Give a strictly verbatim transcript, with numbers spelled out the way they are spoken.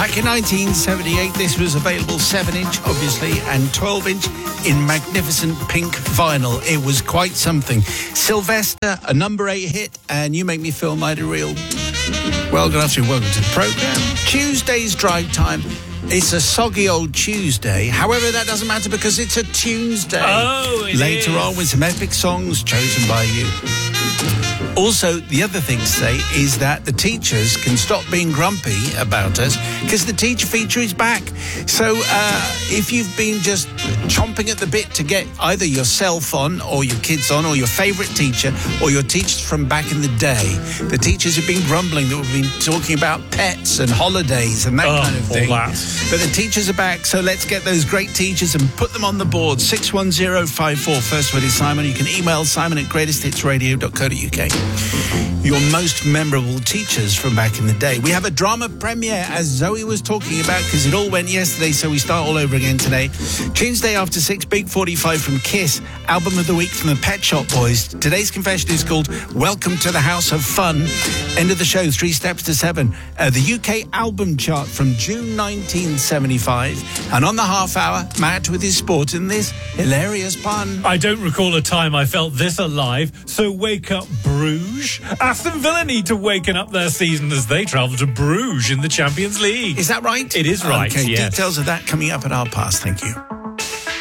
Back in nineteen seventy-eight, this was available seven inch, obviously, and twelve inch in magnificent pink vinyl. It was quite something. Sylvester, a number eight hit, and You Make Me Feel Mighty Real. Well, good afternoon, welcome to the programme. Tuesday's drive time. It's a soggy old Tuesday. However, that doesn't matter because it's a Tuesday. Oh, it Later is. on with some epic songs chosen by you. Also, the other thing to say is that the teachers can stop being grumpy about us because the teacher feature is back. So uh, if you've been just chomping at the bit to get either yourself on or your kids on or your favourite teacher or your teachers from back in the day, the teachers have been grumbling that we've been talking about pets and holidays and that Oh, kind of all thing. that. But the teachers are back, so let's get those great teachers and put them on the board. six one zero five four. First word is Simon. You can email simon at greatest hits radio dot co dot uk. Your most memorable teachers from back in the day. We have a drama premiere, as Zoe was talking about, because it all went yesterday, so we start all over again today. Tuesday after six, Big forty-five from Kiss. Album of the week from the Pet Shop Boys. Today's confession is called Welcome to the House of Fun. End of the show, Three Steps to Seven. Uh, the U K album chart from June nineteen seventy-five. And on the half hour, Matt with his sport in this hilarious pun. I don't recall a time I felt this alive, so wake up Bruges. Aston Villa need to waken up their season as they travel to Bruges in the Champions League. Is that right? It is right, Okay, yes. details of that coming up at our past. Thank you.